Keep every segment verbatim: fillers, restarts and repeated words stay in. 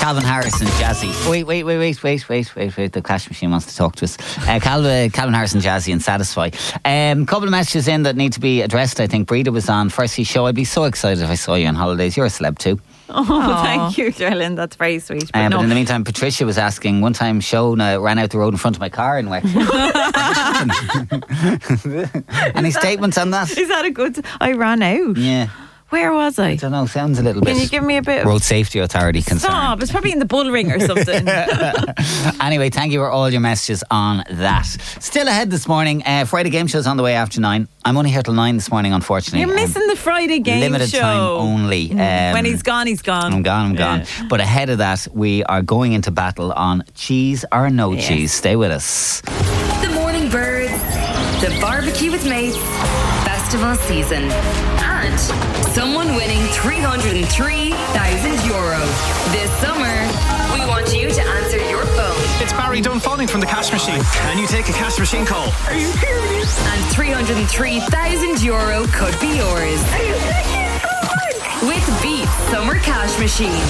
Calvin Harris and Jazzy. Wait, wait, wait, wait, wait, wait, wait, wait. The Clash Machine wants to talk to us. Uh, Calvin, Calvin Harris and Jazzy and Satisfy. A um, couple of messages in that need to be addressed. I think Breda was on Firstly Show. I'd be so excited if I saw you on holidays. You're a celeb too. Oh, Aww. Thank you, darling. That's very sweet. But, um, no. but in the meantime, Patricia was asking, one time Shona ran out the road in front of my car in Wexford. Any that, statements on that? Is that a good... I ran out. Yeah. Where was I? I don't know, sounds a little Can bit... Can you give me a bit of... Road Safety Authority concern. Stop, it's probably in the bull ring or something. Anyway, thank you for all your messages on that. Still ahead this morning, uh, Friday Game Show's on the way after nine. I'm only here till nine this morning, unfortunately. You're missing um, the Friday Game limited Show. Limited time only. Um, when he's gone, he's gone. I'm gone, I'm gone. Yeah. But ahead of that, we are going into battle on cheese or no yes. cheese. Stay with us. The Morning Birds, the Barbecue with Mates, festival season, and someone winning three hundred three thousand euro. This summer, we want you to answer your phone. It's Barry Dunphoning from the Cash Machine. Can you take a Cash Machine call? Are you serious? And three hundred three thousand euro could be yours. Are you serious? With Beat Summer Cash Machine.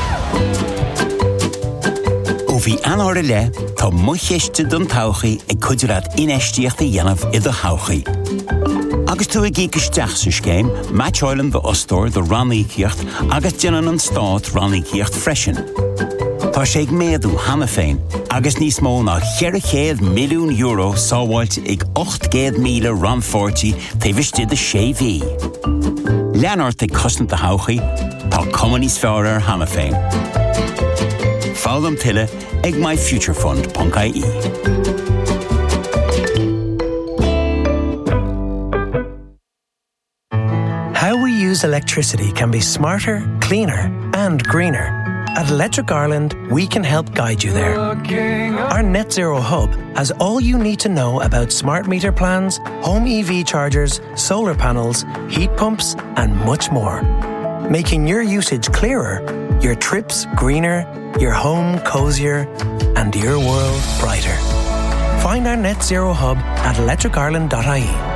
Bhí anóir le, tá mucheiste don tauchaí ag cuidirad inestíochta dhéanamh i do tauchaí. Agus tú ag ícisteach sa scéim, Match Island the Ostor, the Rannícíocht, agus déanann an stát Rannícíocht freisin. Tá sé ag méadú hana féin, agus níos mó ná cheirichéad milliún euro sábháilte ag ochtgéad míle ranfortí taobhiste de sé bhí. Leanart ag cosnta tauchaí, tá cumanís fearr hana féin. Fágam tile ag my future fund dot I E. How we use electricity can be smarter, cleaner, and greener. At Electric Ireland, we can help guide you there. Our Net Zero Hub has all you need to know about smart meter plans, home E V chargers, solar panels, heat pumps, and much more. Making your usage clearer, your trips greener, your home cozier, and your world brighter. Find our Net Zero Hub at electric ireland dot I E.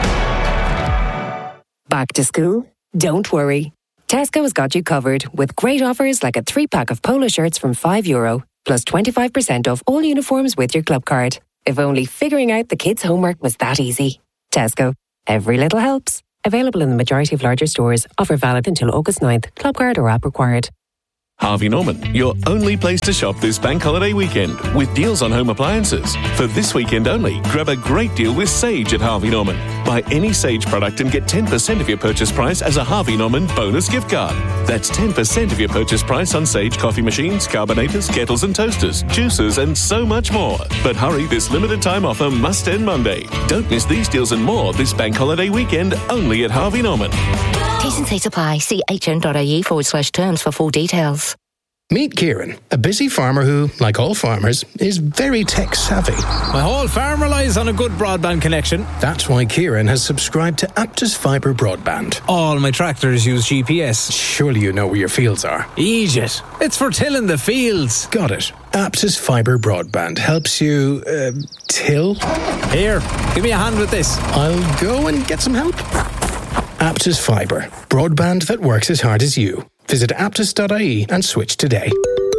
Back to school? Don't worry. Tesco's got you covered with great offers like a three-pack of polo shirts from five euro, plus twenty-five percent off all uniforms with your club card. If only figuring out the kids' homework was that easy. Tesco. Every little helps. Available in the majority of larger stores. Offer valid until August ninth. Club card or app required. Harvey Norman, your only place to shop this bank holiday weekend with deals on home appliances. For this weekend only, grab a great deal with Sage at Harvey Norman. Buy any Sage product and get ten percent of your purchase price as a Harvey Norman bonus gift card. That's ten percent of your purchase price on Sage coffee machines, carbonators, kettles and toasters, juicers and so much more. But hurry, this limited time offer must end Monday. Don't miss these deals and more this bank holiday weekend only at Harvey Norman. T's and C's apply. See hn.ie forward slash terms for full details. Meet Kieran, a busy farmer who, like all farmers, is very tech-savvy. My whole farm relies on a good broadband connection. That's why Kieran has subscribed to Aptus Fibre Broadband. All my tractors use G P S. Surely you know where your fields are. Egypt. It's for tilling the fields. Got it. Aptus Fibre Broadband helps you, uh, till? Here, give me a hand with this. I'll go and get some help. Aptus Fibre. Broadband that works as hard as you. Visit aptus dot I E and switch today.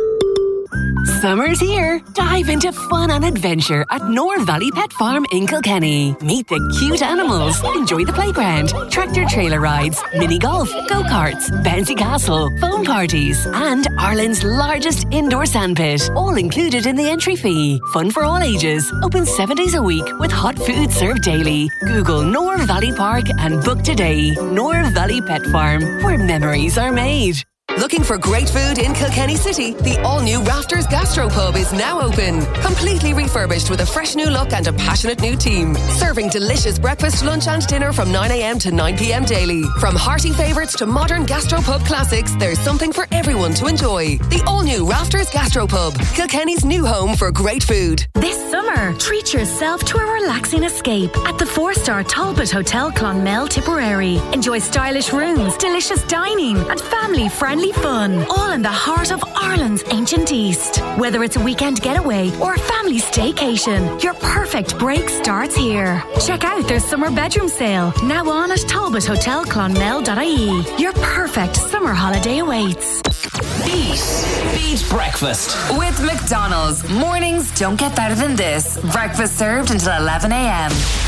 Summer's here. Dive into fun and adventure at North Valley Pet Farm in Kilkenny. Meet the cute animals, enjoy the playground, tractor trailer rides, mini golf, go-karts, bouncy castle, foam parties, and Ireland's largest indoor sandpit, all included in the entry fee. Fun for all ages, open seven days a week with hot food served daily. Google North Valley Park and book today. North Valley Pet Farm, where memories are made. Looking for great food in Kilkenny City? The all-new Rafters Gastropub is now open. Completely refurbished with a fresh new look and a passionate new team. Serving delicious breakfast, lunch and dinner from nine a.m. to nine p.m. daily. From hearty favourites to modern gastropub classics, there's something for everyone to enjoy. The all-new Rafters Gastropub, Kilkenny's new home for great food. This summer, treat yourself to a relaxing escape at the four-star Talbot Hotel Clonmel, Tipperary. Enjoy stylish rooms, delicious dining and family-friendly fun, all in the heart of Ireland's ancient East. Whether it's a weekend getaway or a family staycation, your perfect break starts here. Check out their summer bedroom sale, now on at talbot hotel clonmel dot I E. Your perfect summer holiday awaits. Beat. Beat breakfast. With McDonald's. Mornings don't get better than this. Breakfast served until eleven a.m.